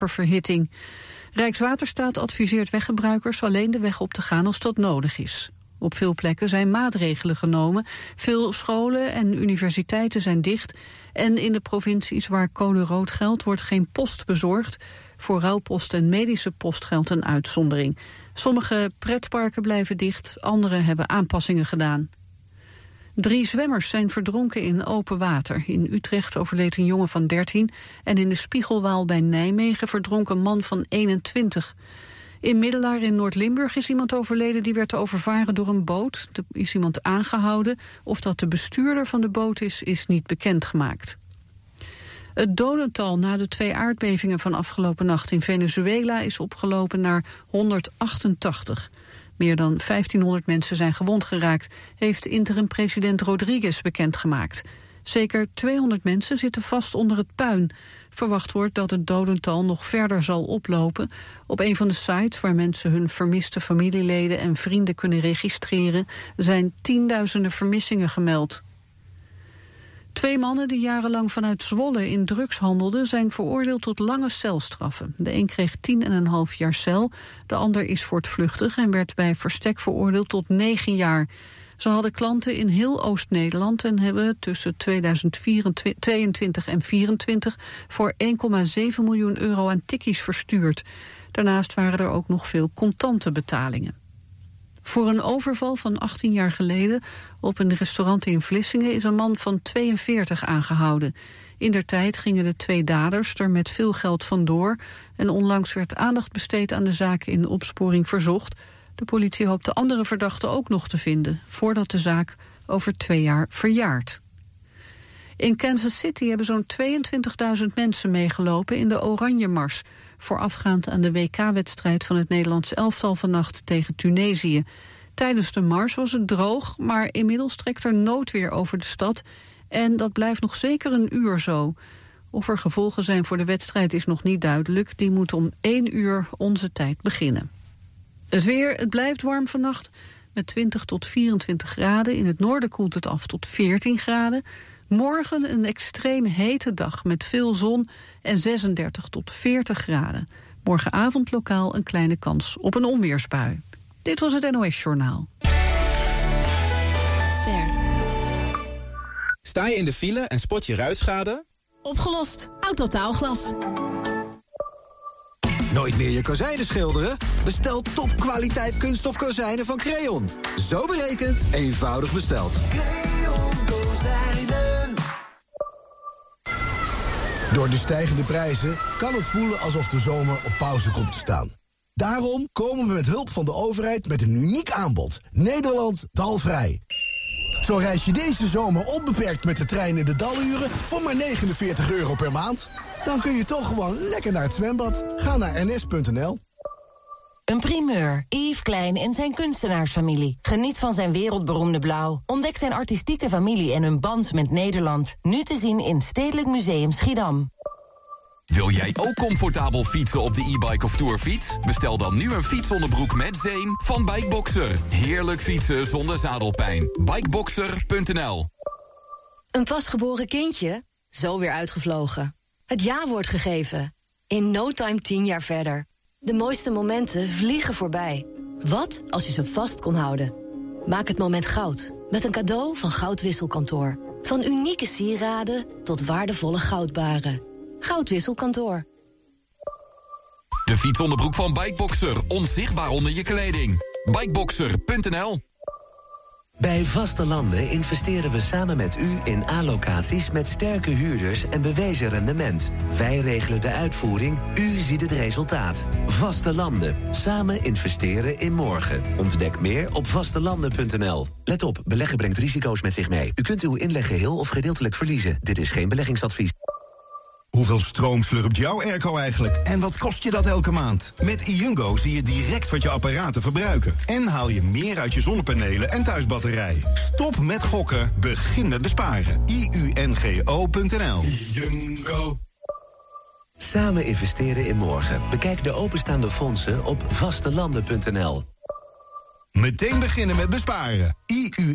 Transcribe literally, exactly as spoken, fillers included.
verhitting. Rijkswaterstaat adviseert weggebruikers alleen de weg op te gaan als dat nodig is. Op veel plekken zijn maatregelen genomen. Veel scholen en universiteiten zijn dicht. En in de provincies waar code rood geldt wordt geen post bezorgd. Voor rouwpost en medische post geldt een uitzondering. Sommige pretparken blijven dicht, andere hebben aanpassingen gedaan. Drie zwemmers zijn verdronken in open water. In Utrecht overleed een jongen van dertien... en in de Spiegelwaal bij Nijmegen verdronk een man van eenentwintig. In Middelaar in Noord-Limburg is iemand overleden... die werd overvaren door een boot. Er is iemand aangehouden. Of dat de bestuurder van de boot is, is niet bekendgemaakt. Het dodental na de twee aardbevingen van afgelopen nacht in Venezuela is opgelopen naar honderdachtentachtig. Meer dan vijftienhonderd mensen zijn gewond geraakt, heeft interim-president Rodriguez bekendgemaakt. Zeker tweehonderd mensen zitten vast onder het puin. Verwacht wordt dat het dodental nog verder zal oplopen. Op een van de sites waar mensen hun vermiste familieleden en vrienden kunnen registreren zijn tienduizenden vermissingen gemeld. Twee mannen die jarenlang vanuit Zwolle in drugs handelden zijn veroordeeld tot lange celstraffen. De een kreeg tien en een half jaar cel, de ander is voortvluchtig en werd bij verstek veroordeeld tot negen jaar. Ze hadden klanten in heel Oost-Nederland en hebben tussen tweeduizend tweeëntwintig en vierentwintig voor één komma zeven miljoen euro aan tikkies verstuurd. Daarnaast waren er ook nog veel contante betalingen. Voor een overval van achttien jaar geleden op een restaurant in Vlissingen is een man van tweeënveertig aangehouden. Indertijd gingen de twee daders er met veel geld vandoor en onlangs werd aandacht besteed aan de zaak in opsporing verzocht. De politie hoopt de andere verdachten ook nog te vinden, voordat de zaak over twee jaar verjaart. In Kansas City hebben zo'n tweeëntwintigduizend mensen meegelopen in de Oranje Mars, voorafgaand aan de W K-wedstrijd van het Nederlands elftal vannacht tegen Tunesië. Tijdens de mars was het droog, maar inmiddels trekt er noodweer over de stad en dat blijft nog zeker een uur zo. Of er gevolgen zijn voor de wedstrijd is nog niet duidelijk. Die moet om één uur onze tijd beginnen. Het weer, het blijft warm vannacht met twintig tot vierentwintig graden. In het noorden koelt het af tot veertien graden. Morgen een extreem hete dag met veel zon en zesendertig tot veertig graden. Morgenavond lokaal een kleine kans op een onweersbui. Dit was het N O S-journaal. Ster. Sta je in de file en spot je ruitschade? Opgelost. Autotaalglas. Nooit meer je kozijnen schilderen? Bestel topkwaliteit kunststof kozijnen van Creon. Zo berekend, eenvoudig besteld. Creon kozijnen. Door de stijgende prijzen kan het voelen alsof de zomer op pauze komt te staan. Daarom komen we met hulp van de overheid met een uniek aanbod. Nederland taalvrij. Zo reis je deze zomer onbeperkt met de trein in de daluren voor maar negenenveertig euro per maand. Dan kun je toch gewoon lekker naar het zwembad. Ga naar n s punt n l. Een primeur. Yves Klein en zijn kunstenaarsfamilie. Geniet van zijn wereldberoemde blauw. Ontdek zijn artistieke familie en hun band met Nederland. Nu te zien in Stedelijk Museum Schiedam. Wil jij ook comfortabel fietsen op de e-bike of tourfiets? Bestel dan nu een fietsonderbroek met zeem van Bikeboxer. Heerlijk fietsen zonder zadelpijn. Bikeboxer punt n l. Een pasgeboren kindje? Zo weer uitgevlogen. Het ja-woord gegeven. In no time tien jaar verder. De mooiste momenten vliegen voorbij. Wat als je ze vast kon houden? Maak het moment goud. Met een cadeau van Goudwisselkantoor. Van unieke sieraden tot waardevolle goudbaren. Goudwisselkantoor. De fietsonderbroek van Bikeboxer. Onzichtbaar onder je kleding. Bikeboxer punt n l. Bij Vaste Landen investeren we samen met u in A-locaties met sterke huurders en bewezen rendement. Wij regelen de uitvoering, u ziet het resultaat. Vaste Landen. Samen investeren in morgen. Ontdek meer op vastelanden punt n l. Let op, beleggen brengt risico's met zich mee. U kunt uw inleg geheel of gedeeltelijk verliezen. Dit is geen beleggingsadvies. Hoeveel stroom slurpt jouw airco eigenlijk? En wat kost je dat elke maand? Met iUngo zie je direct wat je apparaten verbruiken. En haal je meer uit je zonnepanelen en thuisbatterij. Stop met gokken, begin met besparen. I U N G O punt n l. iUngo. Samen investeren in morgen. Bekijk de openstaande fondsen op vastelanden punt n l. Meteen beginnen met besparen. I U